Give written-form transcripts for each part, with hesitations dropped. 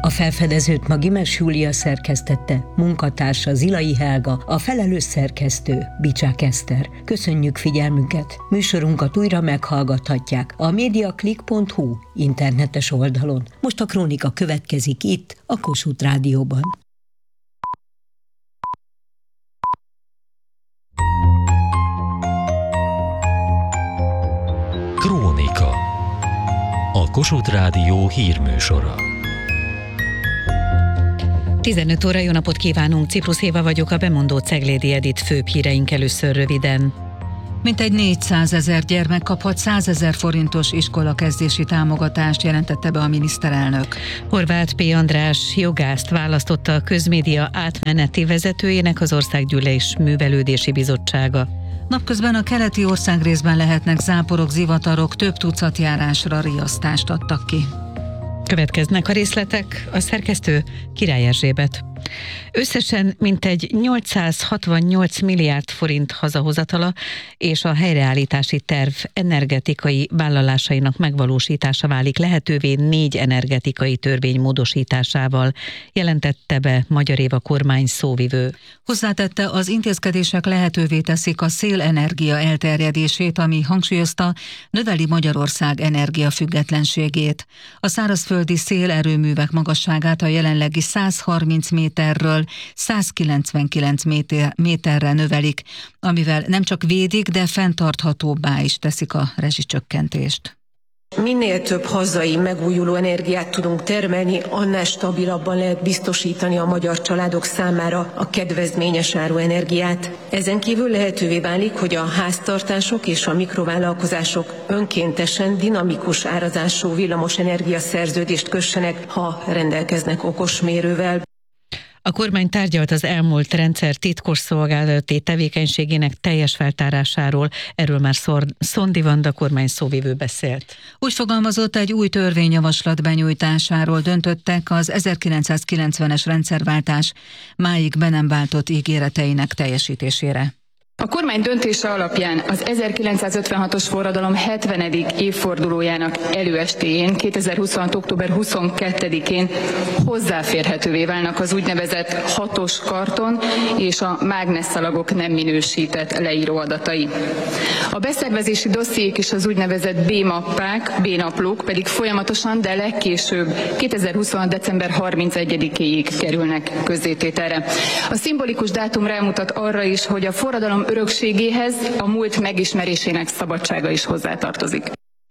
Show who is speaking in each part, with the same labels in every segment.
Speaker 1: A felfedezőt Magimes Júlia szerkesztette, munkatársa Zilai Helga, a felelős szerkesztő Bicsák Eszter. Köszönjük figyelmüket! Műsorunkat újra meghallgathatják a mediaclick.hu internetes oldalon. Most a krónika következik itt, a Kossuth Rádióban.
Speaker 2: Krónika. A Kossuth Rádió hírműsora.
Speaker 3: 15 óra, jó napot kívánunk! Ciprus Éva vagyok, a bemondó Ceglédi Edit főbb híreink először röviden.
Speaker 4: Mintegy 400 000 gyermek kaphat 100 000 forintos iskolakezdési támogatást, jelentette be a miniszterelnök.
Speaker 3: Horváth P. András jogászt választotta a Közmédia átmeneti vezetőjének az Országgyűlés Művelődési Bizottsága.
Speaker 4: Napközben a keleti országrészben lehetnek záporok, zivatarok, több tucat járásra riasztást adtak ki.
Speaker 3: Következnek a részletek, a szerkesztő Király Erzsébet. Összesen mintegy 868 milliárd forint hazahozatala és a helyreállítási terv energetikai vállalásainak megvalósítása válik lehetővé 4 energetikai törvény módosításával, jelentette be Magyar Éva kormány szóvivő.
Speaker 4: Hozzátette, az intézkedések lehetővé teszik a szélenergia elterjedését, ami, hangsúlyozta, növeli Magyarország energiafüggetlenségét. A szárazföldi szélerőművek magasságát a jelenlegi 130 méterről 199 méterre növelik, amivel nem csak védik, de fenntarthatóbbá is teszik a rezsicsökkentést.
Speaker 5: Minél több hazai megújuló energiát tudunk termelni, annál stabilabban lehet biztosítani a magyar családok számára a kedvezményes áru energiát. Ezen kívül lehetővé válik, hogy a háztartások és a mikrovállalkozások önkéntesen dinamikus árazású villamosenergia szerződést kössenek, ha rendelkeznek okosmérővel.
Speaker 3: A kormány tárgyalt az elmúlt rendszer titkosszolgálati tevékenységének teljes feltárásáról, erről már Szondi Vanda kormány szóvivő beszélt.
Speaker 4: Úgy fogalmazott, egy új törvényjavaslat benyújtásáról döntöttek az 1990-es rendszerváltás máig be nem váltott ígéreteinek teljesítésére.
Speaker 6: A kormány döntése alapján az 1956-os forradalom 70. évfordulójának előestéjén, 2026. október 22-én hozzáférhetővé válnak az úgynevezett 6-os karton és a mágnesszalagok nem minősített leíróadatai. A beszervezési dossziék és az úgynevezett B-mappák, B-naplók pedig folyamatosan, de legkésőbb 2026. december 31-éig kerülnek közzétételre. A szimbolikus dátum rámutat arra is, hogy a forradalom örökségéhez a múlt megismerésének szabadsága is hozzátartozik.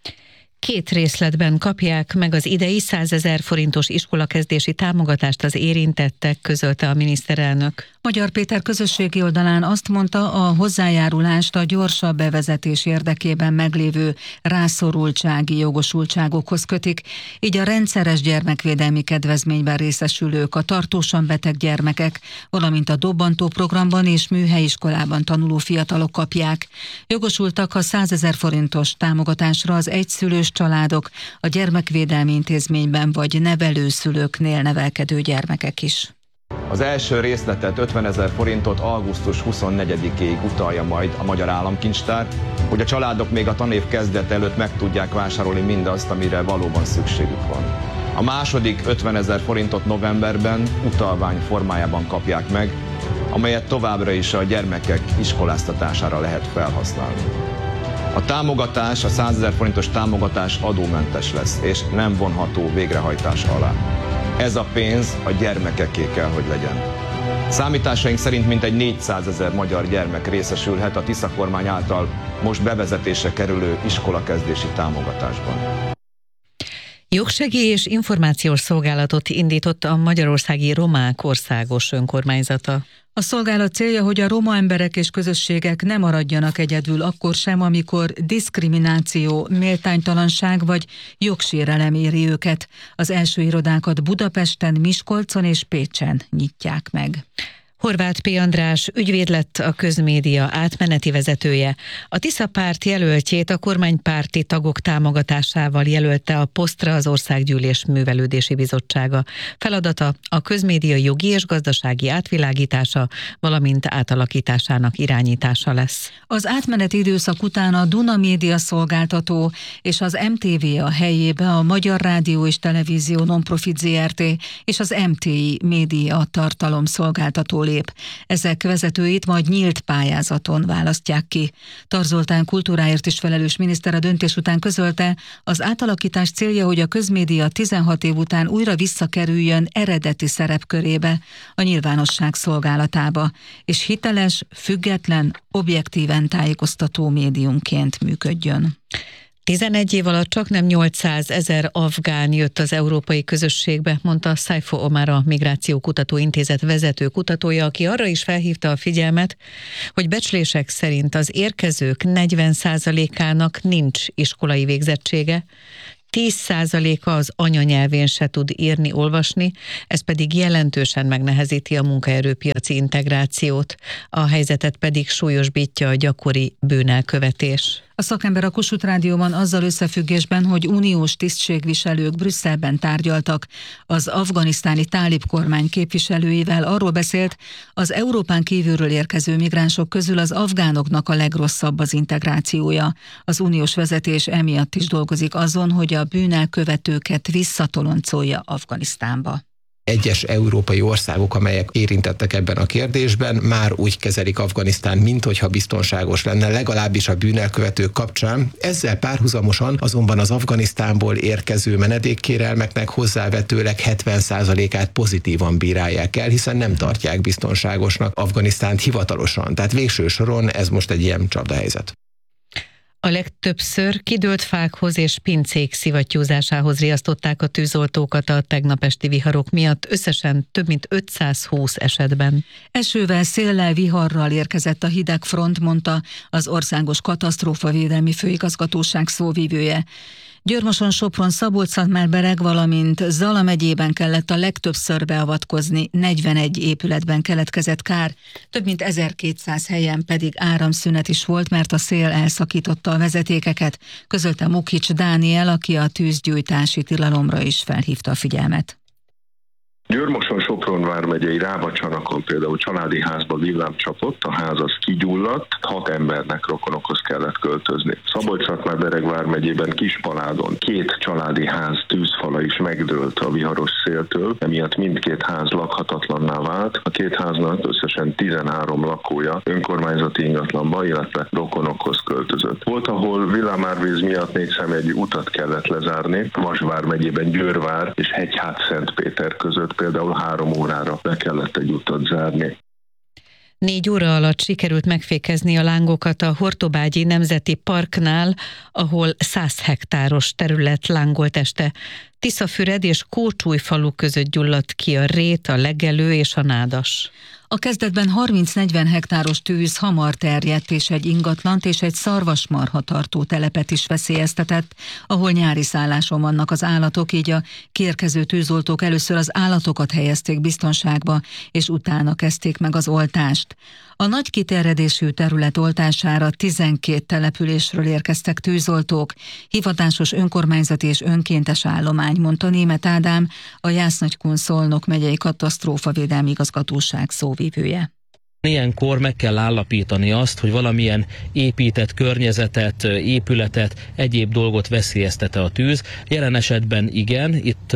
Speaker 3: 2 részletben kapják meg az idei 100 000 forintos iskolakezdési támogatást az érintettek, közölte a miniszterelnök.
Speaker 4: Magyar Péter közösségi oldalán azt mondta, a hozzájárulást a gyorsabb bevezetés érdekében meglévő rászorultsági jogosultságokhoz kötik, így a rendszeres gyermekvédelmi kedvezményben részesülők, a tartósan beteg gyermekek, valamint a dobbantó programban és műhelyiskolában tanuló fiatalok kapják. Jogosultak a 100 000 forintos támogatásra az egyszülős családok, a gyermekvédelmi intézményben vagy nevelőszülőknél nevelkedő gyermekek is.
Speaker 7: Az első részletet 50 000 forintot augusztus 24-éig utalja majd a Magyar Államkincstár, hogy a családok még a tanév kezdet előtt meg tudják vásárolni mindazt, amire valóban szükségük van. A második 50 000 forintot novemberben utalvány formájában kapják meg, amelyet továbbra is a gyermekek iskoláztatására lehet felhasználni. A támogatás, a 100 000 forintos támogatás adómentes lesz, és nem vonható végrehajtás alá. Ez a pénz a gyermekeké kell, hogy legyen. Számításaink szerint mintegy 400 000 magyar gyermek részesülhet a Tisza kormány által most bevezetésre kerülő iskolakezdési támogatásban.
Speaker 3: Jogsegély és információs szolgálatot indított a Magyarországi Romák Országos Önkormányzata.
Speaker 4: A szolgálat célja, hogy a roma emberek és közösségek ne maradjanak egyedül akkor sem, amikor diszkrimináció, méltánytalanság vagy jogsérelem éri őket. Az első irodákat Budapesten, Miskolcon és Pécsen nyitják meg.
Speaker 3: Horváth P. András ügyvéd lett a közmédia átmeneti vezetője. A Tisza párt jelöltjét a kormánypárti tagok támogatásával jelölte a posztra az Országgyűlés Művelődési Bizottsága. Feladata a közmédia jogi és gazdasági átvilágítása, valamint átalakításának irányítása lesz.
Speaker 4: Az átmeneti időszak után a Duna Média Szolgáltató és az MTV a helyébe a Magyar Rádió és Televízió Nonprofit Zrt. És az MTI Média Tartalomszolgáltató lép. Ezek vezetőit majd nyílt pályázaton választják ki. Tar Zoltán kultúráért is felelős miniszter a döntés után közölte, az átalakítás célja, hogy a közmédia 16 év után újra visszakerüljön eredeti szerepkörébe, a nyilvánosság szolgálatába, és hiteles, független, objektíven tájékoztató médiumként működjön.
Speaker 3: 11 év alatt csaknem 800 000 afgán jött az európai közösségbe, mondta Saifo Omar, a Migrációkutató Intézet vezető kutatója, aki arra is felhívta a figyelmet, hogy becslések szerint az érkezők 40%-ának nincs iskolai végzettsége, 10%-a az anyanyelvén se tud írni, olvasni, ez pedig jelentősen megnehezíti a munkaerőpiaci integrációt, a helyzetet pedig súlyosbítja a gyakori bűnelkövetés.
Speaker 4: A szakember a Kossuth Rádióban azzal összefüggésben, hogy uniós tisztségviselők Brüsszelben tárgyaltak az afganisztáni tálib kormány képviselőivel, arról beszélt, az Európán kívülről érkező migránsok közül az afgánoknak a legrosszabb az integrációja. Az uniós vezetés emiatt is dolgozik azon, hogy a bűnelkövetőket visszatoloncolja Afganisztánba.
Speaker 8: Egyes európai országok, amelyek érintettek ebben a kérdésben, már úgy kezelik Afganisztánt, minthogyha biztonságos lenne, legalábbis a bűnelkövetők kapcsán. Ezzel párhuzamosan azonban az Afganisztánból érkező menedékkérelmeknek hozzávetőleg 70%-át pozitívan bírálják el, hiszen nem tartják biztonságosnak Afganisztánt hivatalosan. Tehát végső soron ez most egy ilyen csapdahelyzet.
Speaker 3: A legtöbbször kidőlt fákhoz és pincék szivattyúzásához riasztották a tűzoltókat a tegnap esti viharok miatt, összesen több mint 520 esetben.
Speaker 4: Esővel, széllel, viharral érkezett a hideg front, mondta az Országos Katasztrófavédelmi Főigazgatóság szóvivője. Győrmoson, Sopron, Szabolcs-Szatmár-Bereg, valamint Zala megyében kellett a legtöbbször beavatkozni, 41 épületben keletkezett kár, több mint 1200 helyen pedig áramszünet is volt, mert a szél elszakította a vezetékeket, közölte Mukics Dániel, aki a tűzgyújtási tilalomra is felhívta a figyelmet.
Speaker 9: Győrmoson, Sopron vármegyei Rábacsanakon például családi házba villám csapott, a ház az kigyulladt, 6 embernek, rokonokhoz kellett költözni. Szabolcs-Szatmár-Bereg vármegyében Kispaládon 2 családi ház tűzfala is megdőlt a viharos széltől, emiatt mindkét ház lakhatatlanná vált. A 2 háznak összesen 13 lakója önkormányzati ingatlanba, illetve rokonokhoz költözött. Volt, ahol villámárvíz miatt 4 személyű utat kellett lezárni, Vas vármegyében Győrvár és Hegyhát-Szentpéter között például 3 órára be kellett egy utat zárni.
Speaker 3: 4 óra alatt sikerült megfékezni a lángokat a Hortobágyi Nemzeti Parknál, ahol 100 hektáros terület lángolt este. Tiszafüred és Kócsújfalu között gyulladt ki a rét, a legelő és a nádas.
Speaker 4: A kezdetben 30-40 hektáros tűz hamar terjedt, és egy ingatlant és egy szarvasmarha tartó telepet is veszélyeztetett, ahol nyári szálláson vannak az állatok, így a kiérkező tűzoltók először az állatokat helyezték biztonságba, és utána kezdték meg az oltást. A nagy kiterjedésű terület oltására 12 településről érkeztek tűzoltók, hivatásos önkormányzati és önkéntes állomány, mondta Németh Ádám, a Jász-Nagykun-Szolnok megyei katasztrófavédelmi igazgatóság szóvivője.
Speaker 10: Ilyenkor meg kell állapítani azt, hogy valamilyen épített környezetet, épületet, egyéb dolgot veszélyeztet-e a tűz. Jelen esetben igen, itt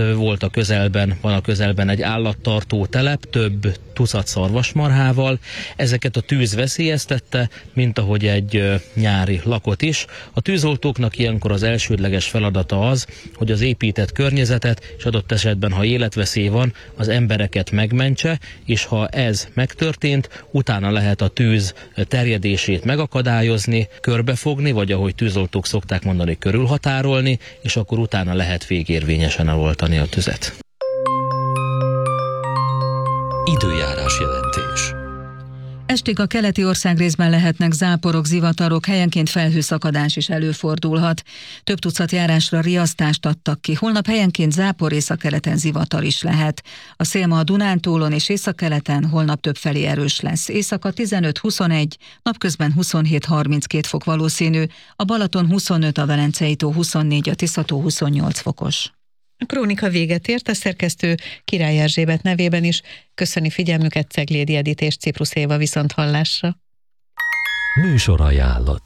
Speaker 10: van a közelben egy állattartó telep, több tucat szarvasmarhával. Ezeket a tűz veszélyeztette, mint ahogy egy nyári lakot is. A tűzoltóknak ilyenkor az elsődleges feladata az, hogy az épített környezetet, és adott esetben, ha életveszély van, az embereket megmentse, és ha ez megtörtént, utána lehet a tűz terjedését megakadályozni, körbefogni, vagy ahogy tűzoltók szokták mondani, körülhatárolni, és akkor utána lehet végérvényesen eloltani a tüzet.
Speaker 2: Időjárás jelentés.
Speaker 4: Estig a keleti országrészben lehetnek záporok, zivatarok, helyenként felhőszakadás is előfordulhat. Több tucat járásra riasztást adtak ki. Holnap helyenként zápor, északkeleten zivatar is lehet. A szél ma a Dunántúlon és északkeleten, holnap többfelé erős lesz. Éjszaka 15-21, napközben 27-32 fok valószínű, a Balaton 25, a Velencei tó 24, a Tiszató 28 fokos.
Speaker 3: A krónika véget ért, a szerkesztő Király Erzsébet nevében is köszöni figyelmüket, Ceglédi Edit és Ciprus Éva, viszonthallásra.
Speaker 2: Műsorajánlat.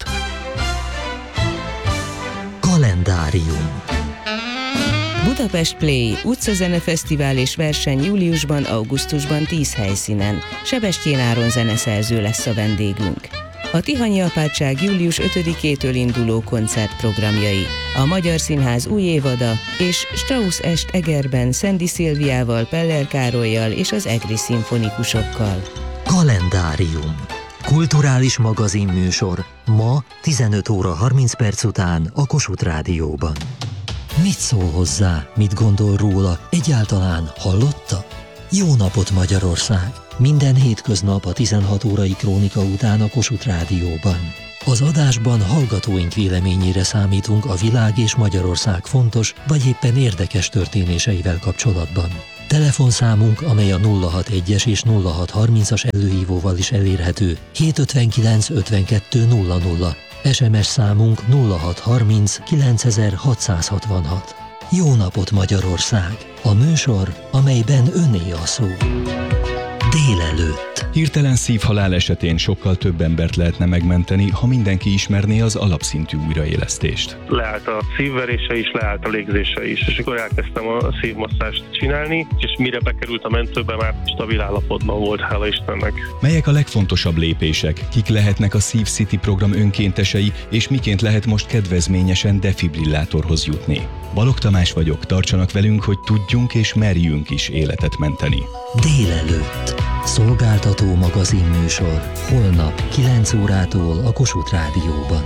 Speaker 2: Kalendárium.
Speaker 11: Budapest Play utcazenefesztivál és verseny júliusban, augusztusban 10 helyszínen. Sebestyén Áron zeneszerző lesz a vendégünk. A Tihanyi Apátság július 5-től induló koncertprogramjai, a Magyar Színház új évada és Strauss est Egerben Szendi Szilviával, Peller Károllyal és az Egri szimfonikusokkal.
Speaker 2: Kalendárium. Kulturális magazinműsor ma 15 óra 30 perc után a Kossuth Rádióban. Mit szól hozzá, mit gondol róla, egyáltalán hallotta? Jó napot Magyarország! Minden hétköznap a 16 órai krónika után a Kossuth Rádióban. Az adásban hallgatóink véleményére számítunk a világ és Magyarország fontos vagy éppen érdekes történéseivel kapcsolatban. Telefonszámunk, amely a 061-es és 0630-as előhívóval is elérhető, 759 52 00. SMS számunk 0630 9666. Jó napot Magyarország! A műsor, amelyben öné a szó. Délelőtt.
Speaker 12: Hirtelen szívhalál esetén sokkal több embert lehetne megmenteni, ha mindenki ismerné az alapszintű újraélesztést.
Speaker 13: Leállt a szívverése is, leállt a légzése is, és akkor elkezdtem a szívmasszást csinálni, és mire bekerült a mentőbe, már stabil állapotban volt, hála Istennek.
Speaker 12: Melyek a legfontosabb lépések? Kik lehetnek a Szív City program önkéntesei, és miként lehet most kedvezményesen defibrillátorhoz jutni? Balogh Tamás vagyok, tartsanak velünk, hogy tudjunk és merjünk is életet menteni.
Speaker 2: Délelőtt. Szolgáltató magazinműsor. Holnap 9 órától a Kossuth Rádióban.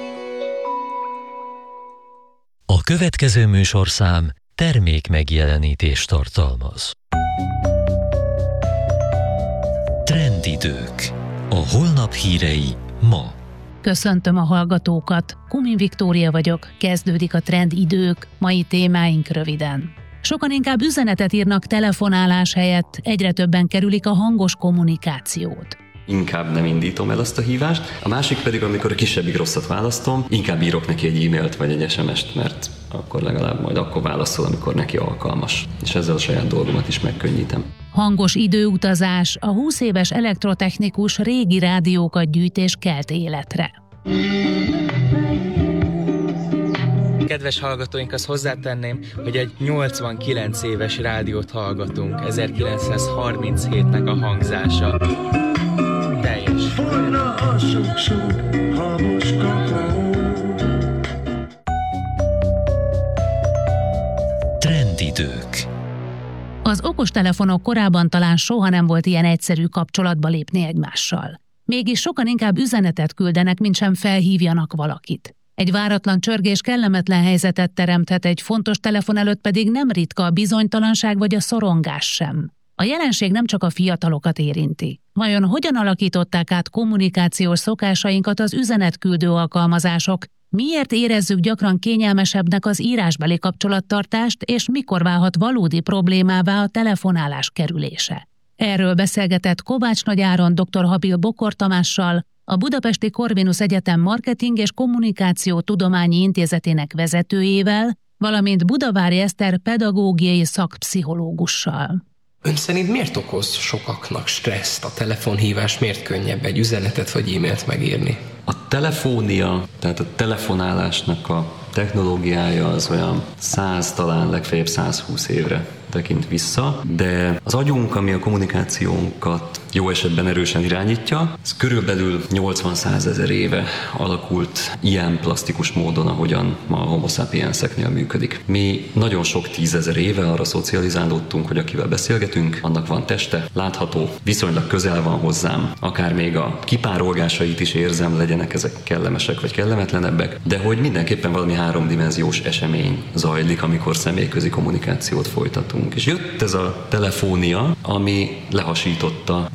Speaker 2: A következő műsorszám termék megjelenítést tartalmaz. Trendidők. A holnap hírei ma.
Speaker 14: Köszöntöm a hallgatókat, Kumin Viktória vagyok, kezdődik a Trendidők, mai témáink röviden. Sokan inkább üzenetet írnak telefonálás helyett, egyre többen kerülik a hangos kommunikációt.
Speaker 15: Inkább nem indítom el azt a hívást, a másik pedig, amikor a kisebbik rosszat választom, inkább írok neki egy e-mailt vagy egy SMS-t, mert akkor legalább majd akkor válaszol, amikor neki alkalmas. És ezzel a saját dolgomat is megkönnyítem.
Speaker 14: Hangos időutazás, a 20 éves elektrotechnikus régi rádiókat gyűjt és kelt életre.
Speaker 16: Kedves hallgatóink, azt hozzátenném, hogy egy 89 éves rádiót hallgatunk, 1937-nek a hangzása. Teljes. Folyna a sok-sok habos kakaó.
Speaker 2: Trendidők.
Speaker 14: Az okostelefonok korábban talán soha nem volt ilyen egyszerű kapcsolatba lépni egymással. Mégis sokan inkább üzenetet küldenek, mint sem felhívjanak valakit. Egy váratlan csörgés kellemetlen helyzetet teremthet, egy fontos telefon előtt pedig nem ritka a bizonytalanság vagy a szorongás sem. A jelenség nem csak a fiatalokat érinti. Vajon hogyan alakították át kommunikációs szokásainkat az üzenetküldő alkalmazások? Miért érezzük gyakran kényelmesebbnek az írásbeli kapcsolattartást, és mikor válhat valódi problémává a telefonálás kerülése? Erről beszélgetett Kovács Nagy Áron dr. Habil Bokor Tamással, a Budapesti Corvinus Egyetem Marketing és Kommunikáció Tudományi Intézetének vezetőjével, valamint Budavári Eszter pedagógiai szakpszichológussal.
Speaker 17: Ön szerint miért okoz sokaknak stresszt a telefonhívás, miért könnyebb egy üzenetet vagy e-mailt megírni?
Speaker 15: A telefónia, tehát a telefonálásnak a technológiája az olyan 100, talán legfeljebb 120 évre tekint vissza, de az agyunk, ami a kommunikációnkat jó esetben erősen irányítja, ez körülbelül 80-100 ezer éve alakult ilyen plastikus módon, ahogyan ma a Homo sapienseknél működik. Mi nagyon sok 10 000 éve arra szocializálódtunk, hogy akivel beszélgetünk, annak van teste, látható, viszonylag közel van hozzám, akár még a kipárolgásait is érzem, legyenek ezek kellemesek vagy kellemetlenebbek, de hogy mindenképpen valami háromdimenziós esemény zajlik, amikor személyközi kommunikációt folytatunk. És jött ez a telefónia, ami lehasította a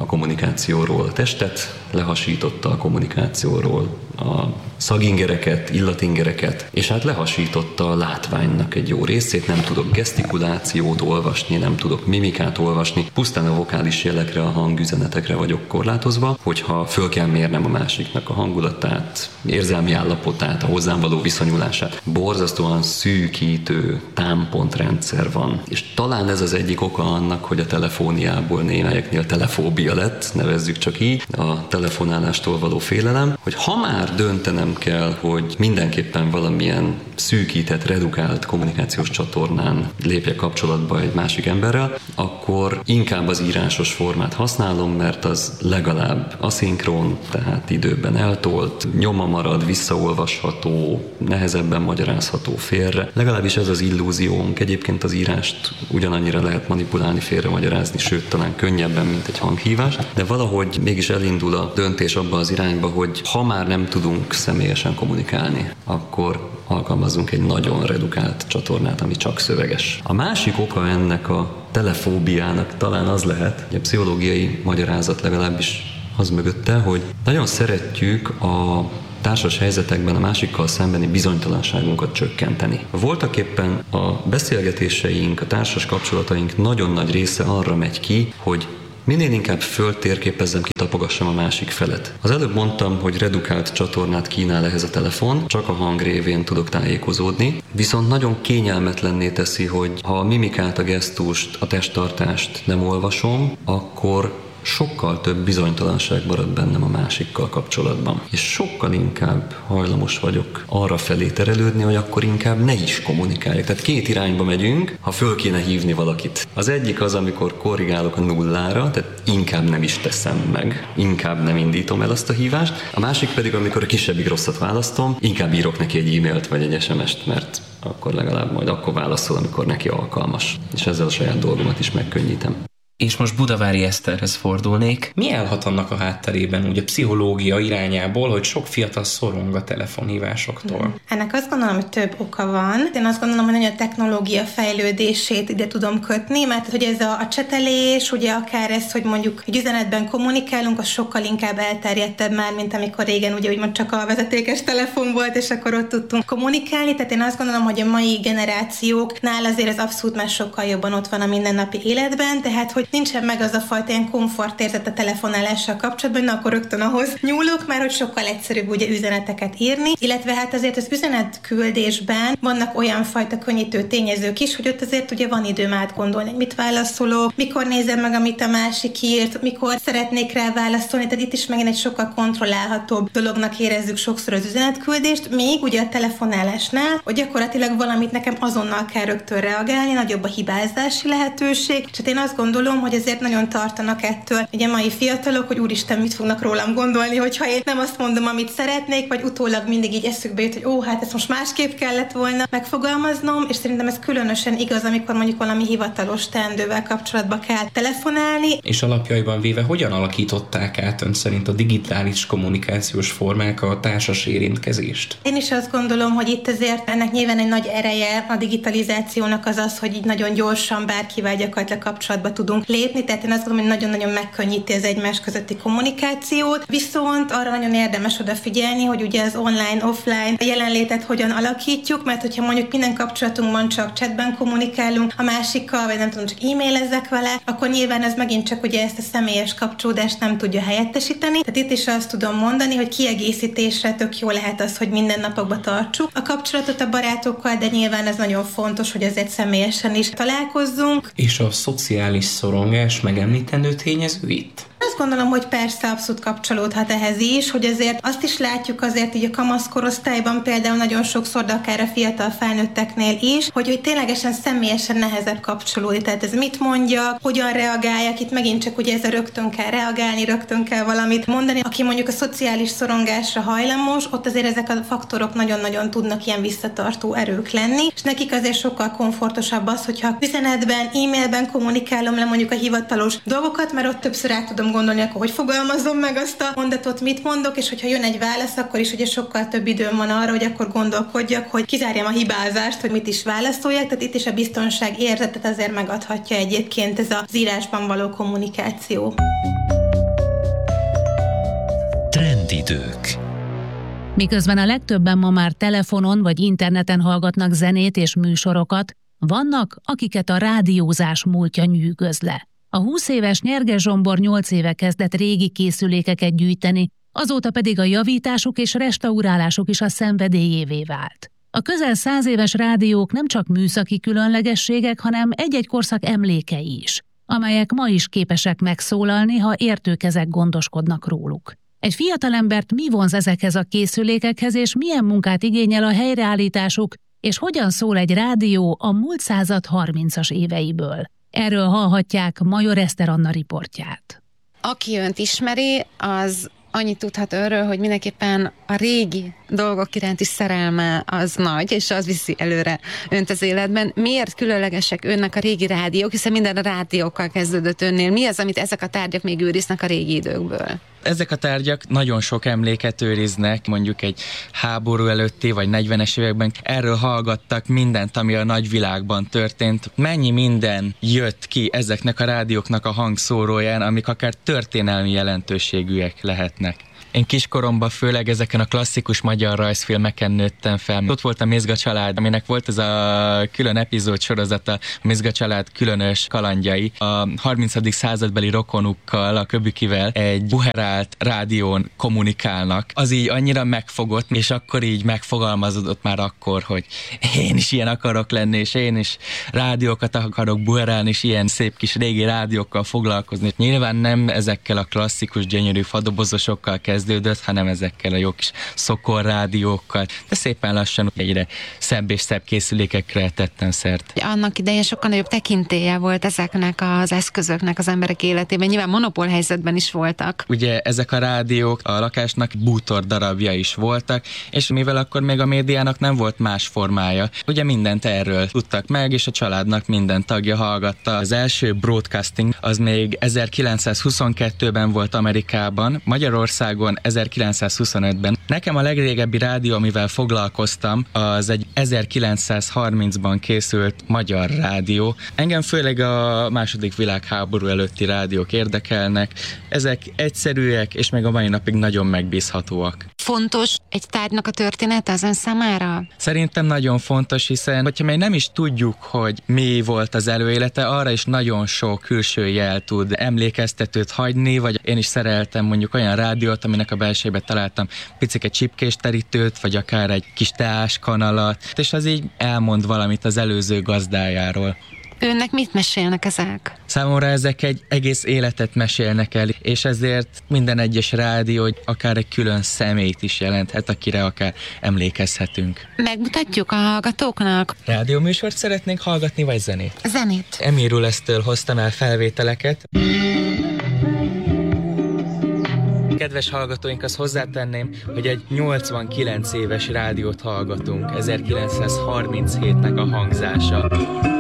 Speaker 15: a kommunikációról a testet, lehasította a kommunikációról a szagingereket, illatingereket, és hát lehasította a látványnak egy jó részét, nem tudok gesztikulációt olvasni, nem tudok mimikát olvasni, pusztán a vokális jelekre, a hangüzenetekre vagyok korlátozva, hogyha föl kell mérnem a másiknak a hangulatát, érzelmi állapotát, a hozzám való viszonyulását. Borzasztóan szűkítő támpontrendszer van, és talán ez az egyik oka annak, hogy a telefóniából némelyeknél telefóbia lett, nevezzük csak így, a telefonálástól való félelem, hogy ha már döntenem kell, hogy mindenképpen valamilyen szűkített, redukált kommunikációs csatornán lépjek kapcsolatba egy másik emberrel, akkor inkább az írásos formát használom, mert az legalább aszinkron, tehát időben eltolt, nyoma marad, visszaolvasható, nehezebben magyarázható félre. Legalábbis ez az illúziónk. Egyébként az írást ugyanannyira lehet manipulálni, félre magyarázni, sőt, talán könnyebben, mint egy hanghívást, de valahogy mégis elindul a döntés abba az irányba, hogy ha már nem tudunk személyesen kommunikálni, akkor alkalmazunk egy nagyon redukált csatornát, ami csak szöveges. A másik oka ennek a telefóbiának talán az lehet, hogy a pszichológiai magyarázat legalábbis az mögötte, hogy nagyon szeretjük a társas helyzetekben a másikkal szembeni bizonytalanságunkat csökkenteni. Voltaképpen a beszélgetéseink, a társas kapcsolataink nagyon nagy része arra megy ki, hogy minél inkább föltérképezzem, kitapogassam a másik felet. Az előbb mondtam, hogy redukált csatornát kínál ehhez a telefon, csak a hang révén tudok tájékozódni, viszont nagyon kényelmetlenné teszi, hogy ha a mimikát, a gesztust, a testtartást nem olvasom, akkor sokkal több bizonytalanság marad bennem a másikkal kapcsolatban. És sokkal inkább hajlamos vagyok arra felé terelődni, hogy akkor inkább ne is kommunikáljak. Tehát két irányba megyünk, ha föl kéne hívni valakit. Az egyik az, amikor korrigálok a nullára, tehát inkább nem is teszem meg, inkább nem indítom el azt a hívást. A másik pedig, amikor a kisebbik rosszat választom, inkább írok neki egy e-mailt vagy egy SMS-t, mert akkor legalább majd akkor válaszol, amikor neki alkalmas. És ezzel a saját dolgomat is megkönnyítem.
Speaker 18: És most Budavári Eszterhez fordulnék. Mi állhat annak a hátterében, úgy a pszichológia irányából, hogy sok fiatal szorong a telefonhívásoktól?
Speaker 19: Ennek azt gondolom, hogy több oka van. Én azt gondolom, hogy nagyon a technológia fejlődését ide tudom kötni, mert hogy ez a csetelés, ugye akár ez, hogy mondjuk egy üzenetben kommunikálunk, az sokkal inkább elterjedtebb már, mint amikor régen ugye úgymond csak a vezetékes telefon volt, és akkor ott tudtunk kommunikálni. Tehát én azt gondolom, hogy a mai generációknál azért ez abszolút már sokkal jobban ott van a mindennapi életben, tehát hogy nincsen meg az a fajta ilyen komfortérzet a telefonálással kapcsolatban, hogy na, akkor rögtön ahhoz nyúlok, mert hogy sokkal egyszerűbb ugye üzeneteket írni, illetve hát azért az üzenetküldésben vannak olyan fajta könnyítő tényezők is, hogy ott azért ugye van időm átgondolni, hogy mit válaszolok, mikor nézem meg, amit a másik írt, mikor szeretnék rá válaszolni, tehát itt is megint egy sokkal kontrollálhatóbb dolognak érezzük sokszor az üzenetküldést, még ugye a telefonálásnál, hogy gyakorlatilag valamit nekem azonnal kell rögtön reagálni, nagyobb a hibázási lehetőség, és hát én azt gondolom, hogy azért nagyon tartanak ettől ugye mai fiatalok, hogy úristen, mit fognak rólam gondolni, hogyha én nem azt mondom, amit szeretnék, vagy utólag mindig így eszükbe jut, hogy hát ezt most másképp kellett volna megfogalmaznom, és szerintem ez különösen igaz, amikor mondjuk valami hivatalos teendővel kapcsolatba kell telefonálni.
Speaker 18: És alapjaiban véve hogyan alakították át ön szerint a digitális kommunikációs formák a társas érintkezést? Én
Speaker 19: is azt gondolom, hogy itt azért ennek nyilván egy nagy ereje a digitalizációnak az, hogy így nagyon gyorsan bárkivel gyakorlatilag kapcsolatba tudunk lépni, tehát én azt gondolom, hogy nagyon-nagyon megkönnyíti az egymás közötti kommunikációt, viszont arra nagyon érdemes odafigyelni, hogy ugye az online-offline jelenlétet hogyan alakítjuk, mert hogyha mondjuk minden kapcsolatunkban csak chatben kommunikálunk a másikkal, vagy nem tudom, csak e-mailezzek vele, akkor nyilván ez megint csak ugye ezt a személyes kapcsolódást nem tudja helyettesíteni. Tehát itt is azt tudom mondani, hogy kiegészítésre tök jó lehet az, hogy minden napokban tartsuk a kapcsolatot a barátokkal, de nyilván ez nagyon fontos, hogy azért személyesen is találkozzunk.
Speaker 18: És a szociális szorongás megemlítendő tényező itt?
Speaker 19: Azt gondolom, hogy persze abszolút kapcsolódhat ehhez is, hogy azért azt is látjuk azért így a kamaszkorosztályban például nagyon sokszor, de akár a fiatal felnőtteknél is, hogy ténylegesen személyesen nehezebb kapcsolódni. Tehát ez mit mondjak, hogyan reagáljak, itt megint csak ugye ez a rögtön kell reagálni, rögtön kell valamit mondani. Aki mondjuk a szociális szorongásra hajlamos, ott azért ezek a faktorok nagyon-nagyon tudnak ilyen visszatartó erők lenni, és nekik azért sokkal komfortosabb az, hogyha üzenetben, e-mailben kommunikálom le mondjuk a hivatalos dolgokat, mert ott többször át tudom gondolni, akkor hogy fogalmazom meg azt a mondatot, mit mondok, és hogyha jön egy válasz, akkor is ugye sokkal több időm van arra, hogy akkor gondolkodjak, hogy kizárjam a hibázást, hogy mit is válaszoljak, tehát itt is a biztonság érzetet azért megadhatja egyébként ez az írásban való kommunikáció.
Speaker 20: Trendidők.
Speaker 14: Miközben a legtöbben ma már telefonon vagy interneten hallgatnak zenét és műsorokat, vannak, akiket a rádiózás múltja nyűgöz le. A 20 éves Nyerges Zsombor 8 éve kezdett régi készülékeket gyűjteni, azóta pedig a javításuk és restaurálásuk is a szenvedélyévé vált. A közel 100 éves rádiók nem csak műszaki különlegességek, hanem egy-egy korszak emlékei is, amelyek ma is képesek megszólalni, ha értő kezek gondoskodnak róluk. Egy fiatalembert mi vonz ezekhez a készülékekhez, és milyen munkát igényel a helyreállításuk, és hogyan szól egy rádió a múlt század 30-as éveiből? Erről hallhatják Major Eszter Anna riportját.
Speaker 21: Aki önt ismeri, az annyit tudhat önről, hogy mindenképpen a régi dolgok iránti szerelme az nagy, és az viszi előre önt az életben. Miért különlegesek önnek a régi rádiók, hiszen minden a rádiókkal kezdődött önnél. Mi az, amit ezek a tárgyak még őriznek a régi időkből?
Speaker 16: Ezek a tárgyak nagyon sok emléket őriznek, mondjuk egy háború előtti vagy 40-es években. Erről hallgattak mindent, ami a nagyvilágban történt. Mennyi minden jött ki ezeknek a rádióknak a hangszóróján, amik akár történelmi jelentőségűek lehetnek. Én kiskoromban főleg ezeken a klasszikus magyar rajzfilmeken nőttem fel. Ott volt a Mézga család, aminek volt ez a külön epizód sorozata, a Mézga család különös kalandjai. A 30. századbeli rokonukkal, a Köbükivel egy buherált rádión kommunikálnak. Az így annyira megfogott, és akkor így megfogalmazódott már akkor, hogy én is ilyen akarok lenni, és én is rádiókat akarok buherálni, és ilyen szép kis régi rádiókkal foglalkozni. Nyilván nem ezekkel a klasszikus, gyönyörű fadobozosokkal kezdődött, hanem ezekkel a jó kis szokorrádiókkal, de szépen lassan egyre szebb és szebb készülékekre tettem szert.
Speaker 21: Annak idején sokkal nagyobb tekintélye volt ezeknek az eszközöknek az emberek életében, nyilván monopól helyzetben is voltak.
Speaker 16: Ugye ezek a rádiók a lakásnak bútor darabja is voltak, és mivel akkor még a médiának nem volt más formája, ugye mindent erről tudtak meg, és a családnak minden tagja hallgatta. Az első broadcasting az még 1922-ben volt Amerikában, Magyarországon 1925-ben. Nekem a legrégebbi rádió, amivel foglalkoztam, az egy 1930-ban készült magyar rádió. Engem főleg a II. Világháború előtti rádiók érdekelnek. Ezek egyszerűek, és még a mai napig nagyon megbízhatóak.
Speaker 21: Fontos egy tárgynak a története az ön számára?
Speaker 16: Szerintem nagyon fontos, hiszen hogyha még nem is tudjuk, hogy mi volt az előélete, arra is nagyon sok külső jel tud emlékeztetőt hagyni, vagy én is szereltem mondjuk olyan rádiót, aminek a belsejébe találtam picike csipkés terítőt, vagy akár egy kis teáskanalat, és az így elmond valamit az előző gazdájáról.
Speaker 21: Önnek mit mesélnek ezek?
Speaker 16: Számomra ezek egy egész életet mesélnek el, és ezért minden egyes rádió akár egy külön személyt is jelenthet, akire akár emlékezhetünk.
Speaker 21: Megmutatjuk a hallgatóknak?
Speaker 16: Rádióműsort szeretnénk hallgatni, vagy zenét?
Speaker 21: Zenét.
Speaker 16: Emil Lesztől hoztam el felvételeket. Kedves hallgatóinkhoz hozzátenném, hogy egy 89 éves rádiót hallgatunk, 1937-nek a hangzása.